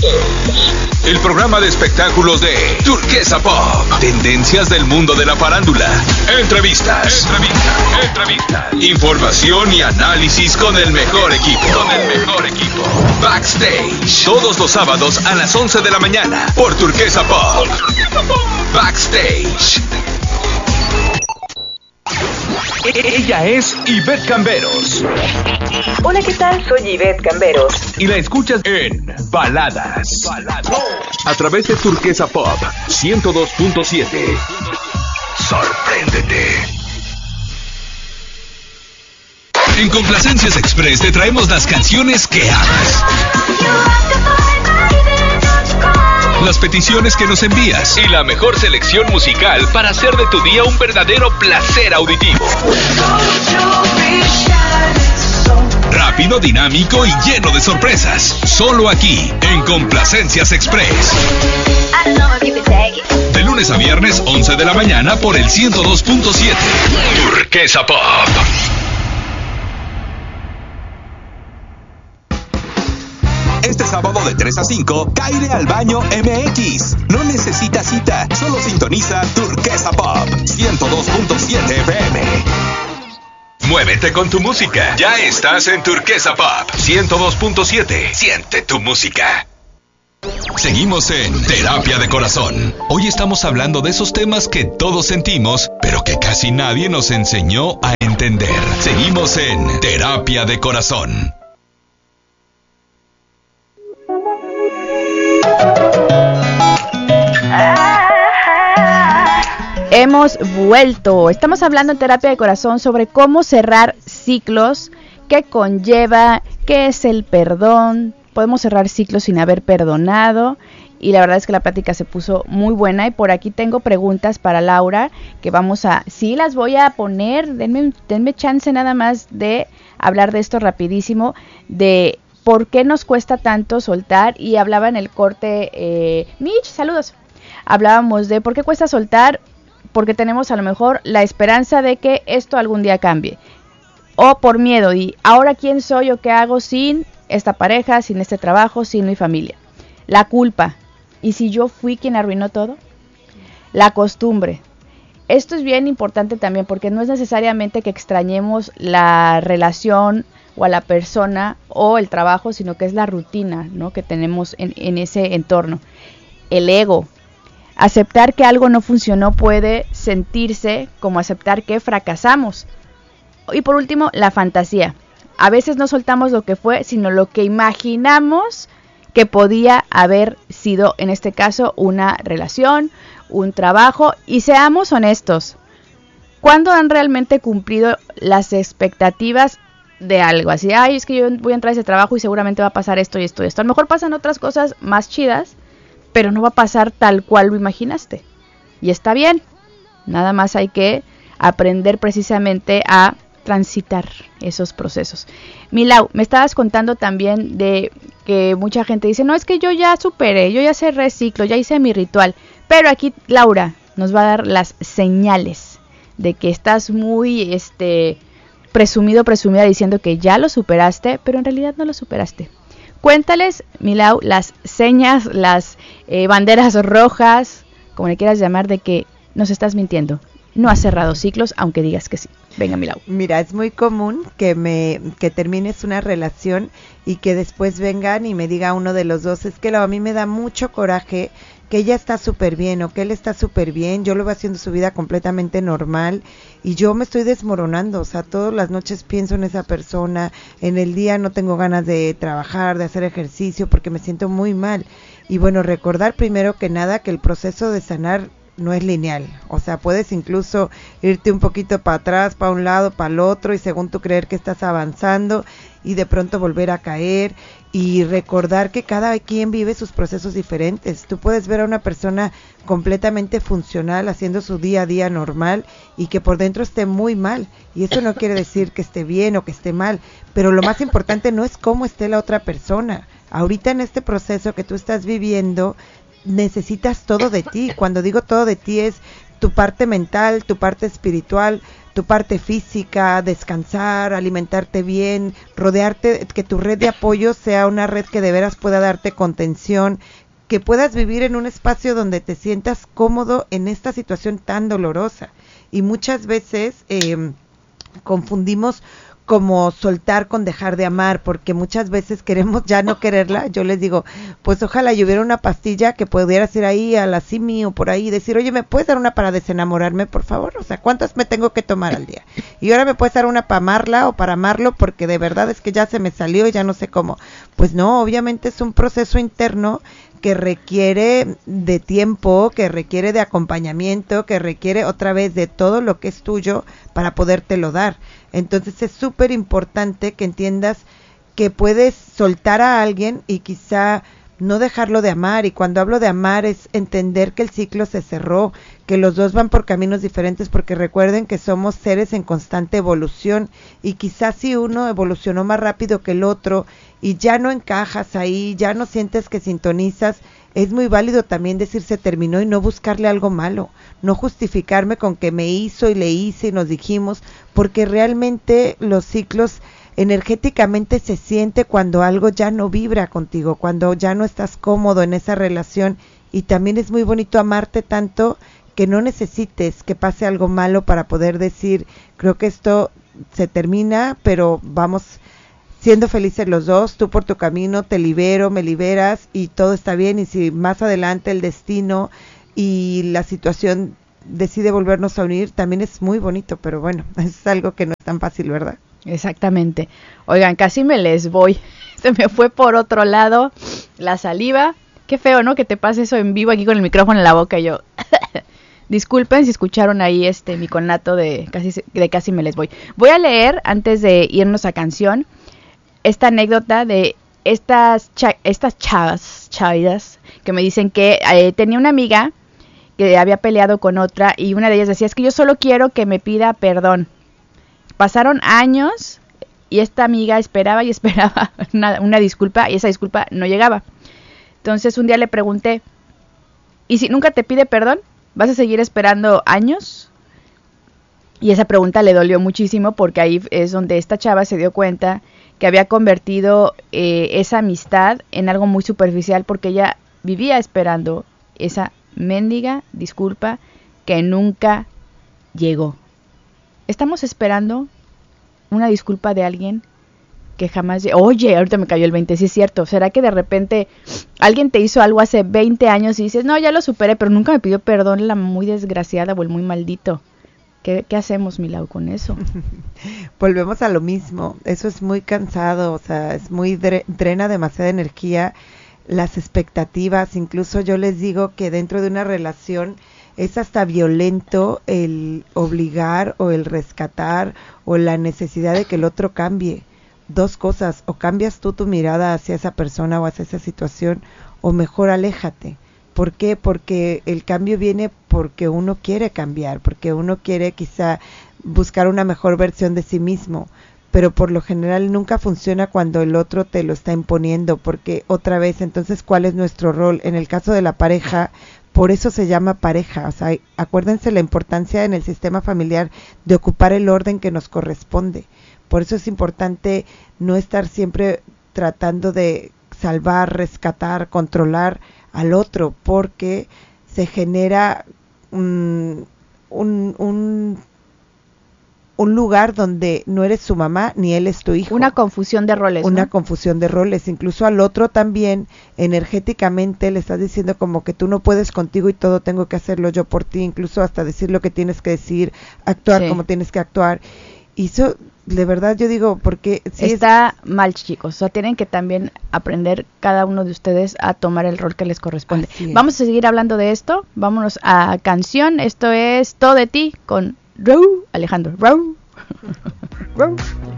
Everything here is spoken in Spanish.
El programa de espectáculos de Turquesa Pop. Tendencias del mundo de la farándula. Entrevistas. Información y análisis con el mejor equipo. Backstage. Todos los sábados a las 11 de la mañana por Turquesa Pop. Backstage. Ella es Ivette Camberos. Hola, ¿qué tal? Soy Ivette Camberos. Y la escuchas en Baladas. A través de Turquesa Pop 102.7. Sorpréndete. En Complacencias Express te traemos las canciones que amas. Las peticiones que nos envías y la mejor selección musical para hacer de tu día un verdadero placer auditivo. Rápido, dinámico y lleno de sorpresas. Solo aquí, en Complacencias Express. De lunes a viernes, 11 de la mañana por el 102.7. Turquesa Pop. Este sábado de 3 a 5, Caire al Baño MX. No necesita cita, solo sintoniza Turquesa Pop 102.7 FM. Muévete con tu música. Ya estás en Turquesa Pop 102.7. Siente tu música. Seguimos en Terapia de Corazón. Hoy estamos hablando de esos temas que todos sentimos, pero que casi nadie nos enseñó a entender. Seguimos en Terapia de Corazón. Hemos vuelto. Estamos hablando en Terapia de Corazón sobre cómo cerrar ciclos, qué conlleva, qué es el perdón. Podemos cerrar ciclos sin haber perdonado. Y la verdad es que la plática se puso muy buena. Y por aquí tengo preguntas para Laura que sí las voy a poner. Denme chance nada más de hablar de esto rapidísimo, de por qué nos cuesta tanto soltar. Y hablaba en el corte, Mitch, saludos. Hablábamos de por qué cuesta soltar, porque tenemos a lo mejor la esperanza de que esto algún día cambie. O por miedo, y ahora quién soy o qué hago sin esta pareja, sin este trabajo, sin mi familia. La culpa. ¿Y si yo fui quien arruinó todo? La costumbre. Esto es bien importante también porque no es necesariamente que extrañemos la relación o a la persona o el trabajo, sino que es la rutina, ¿no?, que tenemos en ese entorno. El ego. Aceptar que algo no funcionó puede sentirse como aceptar que fracasamos. Y por último, la fantasía. A veces no soltamos lo que fue, sino lo que imaginamos que podía haber sido, en este caso, una relación, un trabajo. Y seamos honestos, ¿cuándo han realmente cumplido las expectativas de algo? Así, es que yo voy a entrar a ese trabajo y seguramente va a pasar esto y esto y esto. A lo mejor pasan otras cosas más chidas, pero no va a pasar tal cual lo imaginaste. Y está bien. Nada más hay que aprender precisamente a transitar esos procesos. Milau, me estabas contando también de que mucha gente dice, no, es que yo ya superé, yo ya cerré ciclo, ya hice mi ritual. Pero aquí Laura nos va a dar las señales de que estás muy presumida diciendo que ya lo superaste, pero en realidad no lo superaste. Cuéntales, Milau, las señas, las banderas rojas, como le quieras llamar, de que nos estás mintiendo. No has cerrado ciclos, aunque digas que sí. Venga, Milau. Mira, es muy común que termines una relación y que después vengan y me diga uno de los dos, es que a mí me da mucho coraje que ella está súper bien o que él está súper bien, yo lo veo haciendo su vida completamente normal y yo me estoy desmoronando, o sea, todas las noches pienso en esa persona, en el día no tengo ganas de trabajar, de hacer ejercicio porque me siento muy mal. Y bueno, recordar primero que nada que el proceso de sanar no es lineal, o sea, puedes incluso irte un poquito para atrás, para un lado, para el otro, y según tú creer que estás avanzando, y de pronto volver a caer, y recordar que cada quien vive sus procesos diferentes. Tú puedes ver a una persona completamente funcional, haciendo su día a día normal, y que por dentro esté muy mal, y eso no quiere decir que esté bien o que esté mal, pero lo más importante no es cómo esté la otra persona. Ahorita en este proceso que tú estás viviendo, necesitas todo de ti. Cuando digo todo de ti es tu parte mental, tu parte espiritual, tu parte física, descansar, alimentarte bien, rodearte, que tu red de apoyo sea una red que de veras pueda darte contención, que puedas vivir en un espacio donde te sientas cómodo en esta situación tan dolorosa. Y muchas veces confundimos como soltar con dejar de amar, porque muchas veces queremos ya no quererla. Yo les digo, pues ojalá y hubiera una pastilla que pudieras ir ahí a la Simi o por ahí y decir, oye, ¿me puedes dar una para desenamorarme, por favor? O sea, ¿cuántas me tengo que tomar al día? Y ahora me puedes dar una para amarla o para amarlo, porque de verdad es que ya se me salió y ya no sé cómo. Pues no, obviamente es un proceso interno que requiere de tiempo, que requiere de acompañamiento, que requiere otra vez de todo lo que es tuyo para podértelo dar. Entonces es súper importante que entiendas que puedes soltar a alguien y quizá no dejarlo de amar, y cuando hablo de amar es entender que el ciclo se cerró, que los dos van por caminos diferentes, porque recuerden que somos seres en constante evolución, y quizás si uno evolucionó más rápido que el otro y ya no encajas ahí, ya no sientes que sintonizas, es muy válido también decir se terminó y no buscarle algo malo, no justificarme con que me hizo y le hice y nos dijimos, porque realmente los ciclos energéticamente se siente cuando algo ya no vibra contigo, cuando ya no estás cómodo en esa relación, y también es muy bonito amarte tanto que no necesites que pase algo malo para poder decir, creo que esto se termina, pero vamos siendo felices los dos, tú por tu camino, te libero, me liberas y todo está bien, y si más adelante el destino y la situación decide volvernos a unir, también es muy bonito, pero bueno, es algo que no es tan fácil, ¿verdad? Exactamente. Oigan, casi me les voy. Se me fue por otro lado la saliva. Qué feo, ¿no? Que te pase eso en vivo aquí con el micrófono en la boca y yo. Disculpen si escucharon ahí mi conato de casi me les voy. Voy a leer, antes de irnos a canción, esta anécdota de estas chavidas que me dicen que tenía una amiga que había peleado con otra, y una de ellas decía, es que yo solo quiero que me pida perdón. Pasaron años y esta amiga esperaba y esperaba una disculpa, y esa disculpa no llegaba. Entonces un día le pregunté, ¿y si nunca te pide perdón? ¿Vas a seguir esperando años? Y esa pregunta le dolió muchísimo, porque ahí es donde esta chava se dio cuenta que había convertido esa amistad en algo muy superficial, porque ella vivía esperando esa mendiga disculpa que nunca llegó. Estamos esperando una disculpa de alguien que jamás... Oye, ahorita me cayó el 20, sí es cierto. ¿Será que de repente alguien te hizo algo hace 20 años y dices, no, ya lo superé, pero nunca me pidió perdón la muy desgraciada o el muy maldito? ¿Qué hacemos, Milau, con eso? Volvemos a lo mismo. Eso es muy cansado, o sea, es muy drena demasiada energía, las expectativas. Incluso yo les digo que dentro de una relación es hasta violento el obligar o el rescatar o la necesidad de que el otro cambie. Dos cosas, o cambias tú tu mirada hacia esa persona o hacia esa situación, o mejor aléjate. ¿Por qué? Porque el cambio viene porque uno quiere cambiar, porque uno quiere quizá buscar una mejor versión de sí mismo, pero por lo general nunca funciona cuando el otro te lo está imponiendo, porque otra vez, entonces, ¿cuál es nuestro rol? En el caso de la pareja, por eso se llama pareja, o sea, acuérdense la importancia en el sistema familiar de ocupar el orden que nos corresponde. Por eso es importante no estar siempre tratando de salvar, rescatar, controlar al otro, porque se genera un lugar donde no eres su mamá ni él es tu hijo. Una confusión de roles, Una ¿no? confusión de roles. Incluso al otro también, energéticamente, le estás diciendo como que tú no puedes contigo y todo tengo que hacerlo yo por ti, incluso hasta decir lo que tienes que decir, actuar como tienes que actuar. Y eso, de verdad, yo digo, porque... Si está mal, chicos. O sea, tienen que también aprender cada uno de ustedes a tomar el rol que les corresponde. Vamos a seguir hablando de esto. Vámonos a canción. Esto es Todo de ti con Alejandro.